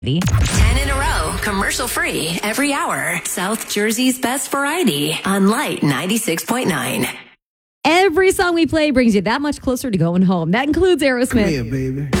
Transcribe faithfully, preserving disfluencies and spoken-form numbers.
ten in a row, commercial free, every hour. South Jersey's best variety on Light ninety-six point nine. Every song we play brings you that much closer to going home. That includes Aerosmith. Come here, baby.